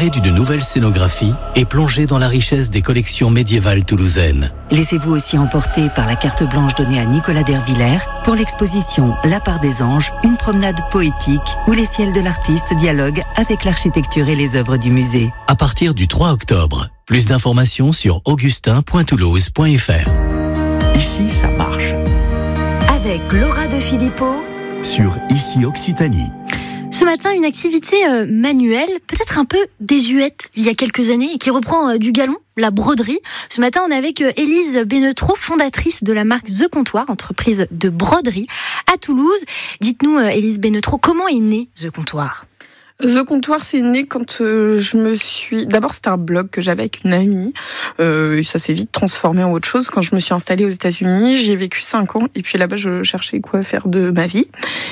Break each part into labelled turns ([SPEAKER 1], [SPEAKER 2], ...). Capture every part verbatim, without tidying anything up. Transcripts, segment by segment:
[SPEAKER 1] s'emparer d'une nouvelle scénographie et plonger dans la richesse des collections médiévales toulousaines.
[SPEAKER 2] Laissez-vous aussi emporter par la carte blanche donnée à Nicolas Dervillers pour l'exposition La part des anges, une promenade poétique où les ciels de l'artiste dialoguent avec l'architecture et les œuvres du musée.
[SPEAKER 1] À partir du trois octobre. Plus d'informations sur augustin point toulouse point f r.
[SPEAKER 3] Ici, ça marche.
[SPEAKER 2] Avec Laura de Philippot
[SPEAKER 3] sur Ici Occitanie.
[SPEAKER 4] Ce matin, une activité euh, manuelle, peut-être un peu désuète il y a quelques années, et qui reprend euh, du galon, la broderie. Ce matin, on est avec euh, Élise Bénetraud, fondatrice de la marque The Comptoir, entreprise de broderie à Toulouse. Dites-nous, euh, Élise Bénetraud, comment est né The Comptoir ?
[SPEAKER 5] The Comptoir, c'est né quand euh, je me suis... D'abord, c'était un blog que j'avais avec une amie. Euh, ça s'est vite transformé en autre chose. Quand je me suis installée aux États-Unis, j'y ai vécu cinq ans. Et puis là-bas, je cherchais quoi faire de ma vie.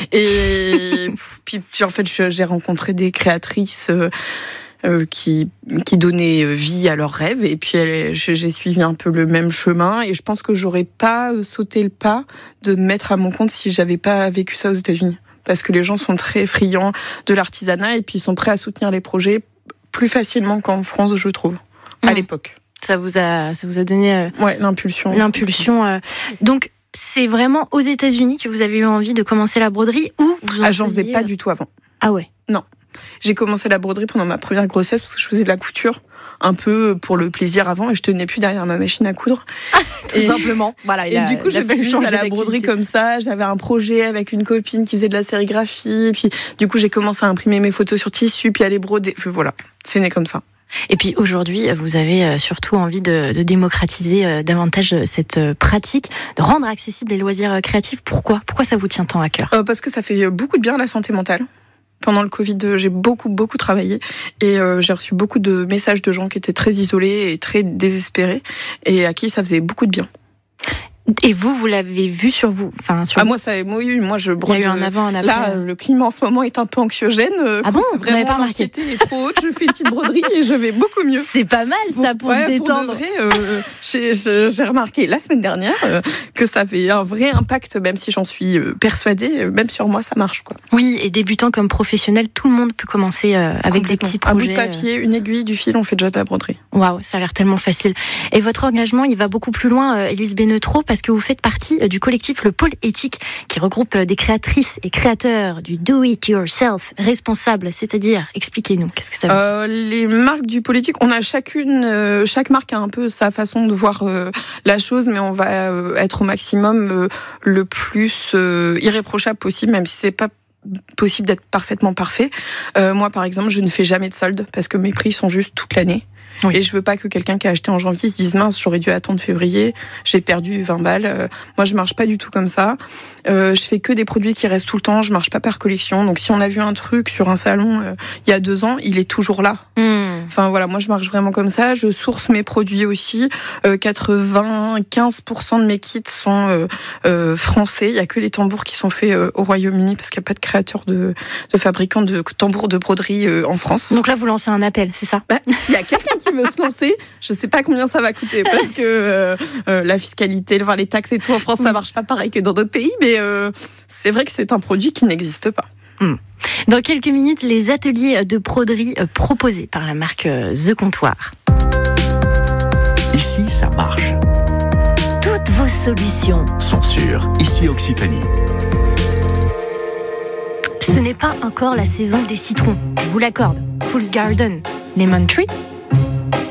[SPEAKER 5] Et puis, puis, en fait, j'ai rencontré des créatrices... Euh, Euh, qui qui donnaient vie à leurs rêves, et puis elle, j'ai suivi un peu le même chemin, et je pense que j'aurais pas sauté le pas de me mettre à mon compte si j'avais pas vécu ça aux États-Unis, parce que les gens sont très friands de l'artisanat et puis ils sont prêts à soutenir les projets plus facilement qu'en France, je trouve, mmh. à l'époque.
[SPEAKER 4] Ça vous a ça vous a donné euh,
[SPEAKER 5] ouais l'impulsion
[SPEAKER 4] l'impulsion euh, donc c'est vraiment aux États-Unis que vous avez eu envie de commencer la broderie, ou vous en
[SPEAKER 5] ah j'en faisais
[SPEAKER 4] faisiez...
[SPEAKER 5] pas du tout avant.
[SPEAKER 4] Ah ouais.
[SPEAKER 5] Non. J'ai commencé la broderie pendant ma première grossesse parce que je faisais de la couture un peu pour le plaisir avant, et je tenais plus derrière ma machine à coudre.
[SPEAKER 4] Tout et, simplement. Voilà.
[SPEAKER 5] Et a, du coup, j'ai fait à la broderie comme ça. J'avais un projet avec une copine qui faisait de la sérigraphie. Et puis, du coup, j'ai commencé à imprimer mes photos sur tissu, puis à les broder. Voilà, c'est né comme ça.
[SPEAKER 4] Et puis aujourd'hui, vous avez surtout envie de, de démocratiser davantage cette pratique, de rendre accessibles les loisirs créatifs. Pourquoi ? Pourquoi ça vous tient tant à cœur ?
[SPEAKER 5] euh, Parce que ça fait beaucoup de bien à la santé mentale. Pendant le Covid, j'ai beaucoup, beaucoup travaillé, et euh, j'ai reçu beaucoup de messages de gens qui étaient très isolés et très désespérés, et à qui ça faisait beaucoup de bien.
[SPEAKER 4] Et vous, vous l'avez vu sur vous, enfin sur
[SPEAKER 5] ah
[SPEAKER 4] vous.
[SPEAKER 5] moi ça, moi, oui, moi je brode.
[SPEAKER 4] Il y a eu un avant, un après.
[SPEAKER 5] Là, le climat en ce moment est un peu anxiogène.
[SPEAKER 4] Ah bon,
[SPEAKER 5] c'est vraiment l'anxiété est trop haute. Je fais une petite broderie et je vais beaucoup mieux.
[SPEAKER 4] C'est pas mal ça pour
[SPEAKER 5] ouais,
[SPEAKER 4] se détendre.
[SPEAKER 5] Pour de vrai, euh, j'ai, j'ai remarqué la semaine dernière euh, que ça avait un vrai impact, même si j'en suis euh, persuadée. Même sur moi, ça marche quoi.
[SPEAKER 4] Oui, et débutant comme professionnel, tout le monde peut commencer euh, avec des petits projets.
[SPEAKER 5] Un bout de papier, une aiguille, du fil, on fait déjà de la broderie.
[SPEAKER 4] Waouh, ça a l'air tellement facile. Et votre engagement, il va beaucoup plus loin, euh, Élise Bénetraud, parce que vous faites partie du collectif Le Pôle Éthique, qui regroupe des créatrices et créateurs du do-it-yourself responsable, c'est-à-dire, expliquez-nous, qu'est-ce que ça veut dire ?
[SPEAKER 5] euh, Les marques du Pôle Éthique, on a chacune, euh, chaque marque a un peu sa façon de voir euh, la chose, mais on va euh, être au maximum euh, le plus euh, irréprochable possible, même si c'est pas possible d'être parfaitement parfait. Euh, moi, par exemple, je ne fais jamais de soldes parce que mes prix sont juste toute l'année. Oui. Et je veux pas que quelqu'un qui a acheté en janvier se dise mince, j'aurais dû attendre février, j'ai perdu vingt balles. Euh, moi, je marche pas du tout comme ça. Euh, je fais que des produits qui restent tout le temps. Je marche pas par collection. Donc, si on a vu un truc sur un salon euh, il y a deux ans, il est toujours là. Mmh. Enfin voilà, moi je marche vraiment comme ça. Je source mes produits aussi. Euh, quatre-vingt-quinze pour cent de mes kits sont euh, euh, français. Il y a que les tambours qui sont faits euh, au Royaume-Uni parce qu'il n'y a pas de créateurs de, de fabricants de tambours de broderie euh, en France.
[SPEAKER 4] Donc là, vous lancez un appel, c'est ça ?
[SPEAKER 5] Bah, s'il y a quelqu'un qui veut se lancer, je sais pas combien ça va coûter parce que euh, euh, la fiscalité, enfin, les taxes et tout en France, ça marche pas pareil que dans d'autres pays, mais euh, c'est vrai que c'est un produit qui n'existe pas.
[SPEAKER 4] Mmh. Dans quelques minutes, les ateliers de broderie proposés par la marque The Comptoir.
[SPEAKER 3] Ici, ça marche.
[SPEAKER 2] Toutes vos solutions
[SPEAKER 3] sont sur Ici Occitanie.
[SPEAKER 4] Ce n'est pas encore la saison des citrons, je vous l'accorde. Fool's Garden, Lemon Tree,